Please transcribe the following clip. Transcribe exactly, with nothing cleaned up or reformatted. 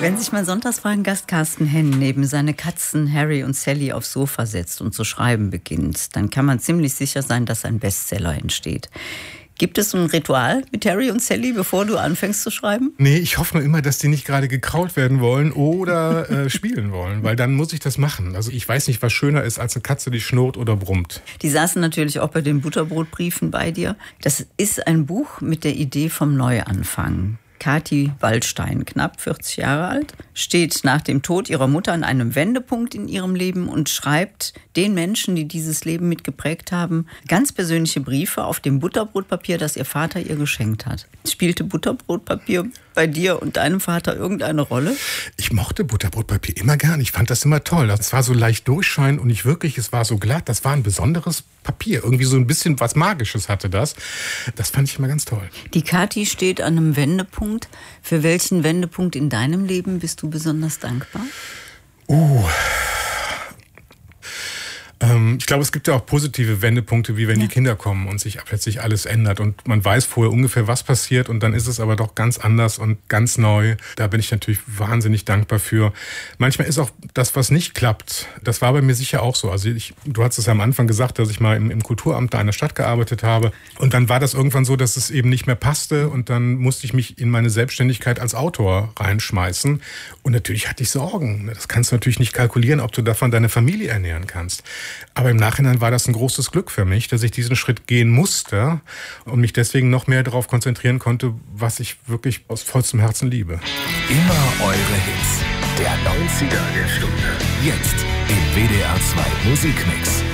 Wenn sich mein Sonntagsfragen-Gast Carsten Henn neben seine Katzen Harry und Sally aufs Sofa setzt und zu schreiben beginnt, dann kann man ziemlich sicher sein, dass ein Bestseller entsteht. Gibt es ein Ritual mit Harry und Sally, bevor du anfängst zu schreiben? Nee, ich hoffe nur immer, dass die nicht gerade gekrault werden wollen oder äh, spielen wollen, weil dann muss ich das machen. Also ich weiß nicht, was schöner ist als eine Katze, die schnurrt oder brummt. Die saßen natürlich auch bei den Butterbrotbriefen bei dir. Das ist ein Buch mit der Idee vom Neuanfang. Kathi Waldstein, knapp vierzig Jahre alt, steht nach dem Tod ihrer Mutter an einem Wendepunkt in ihrem Leben und schreibt den Menschen, die dieses Leben mitgeprägt haben, ganz persönliche Briefe auf dem Butterbrotpapier, das ihr Vater ihr geschenkt hat. Spielte Butterbrotpapier bei dir und deinem Vater irgendeine Rolle? Ich mochte Butterbrotpapier immer gern. Ich fand das immer toll. Das war so leicht durchscheinend und nicht wirklich, es war so glatt. Das war ein besonderes Papier. Irgendwie so ein bisschen was Magisches hatte das. Das fand ich immer ganz toll. Die Kathi steht an einem Wendepunkt. Für welchen Wendepunkt in deinem Leben bist du besonders dankbar? Uh... Ähm, ich glaube, es gibt ja auch positive Wendepunkte, wie wenn ja. die Kinder kommen und sich plötzlich alles ändert und man weiß vorher ungefähr, was passiert und dann ist es aber doch ganz anders und ganz neu. Da bin ich natürlich wahnsinnig dankbar für. Manchmal ist auch das, was nicht klappt, das war bei mir sicher auch so. Also ich, du hast es ja am Anfang gesagt, dass ich mal im, im Kulturamt da in der Stadt gearbeitet habe und dann war das irgendwann so, dass es eben nicht mehr passte und dann musste ich mich in meine Selbstständigkeit als Autor reinschmeißen und natürlich hatte ich Sorgen. Das kannst du natürlich nicht kalkulieren, ob du davon deine Familie ernähren kannst. Aber im Nachhinein war das ein großes Glück für mich, dass ich diesen Schritt gehen musste und mich deswegen noch mehr darauf konzentrieren konnte, was ich wirklich aus vollstem Herzen liebe. Immer eure Hits. Der neunziger der Stunde. Jetzt im W D R zwei Musikmix.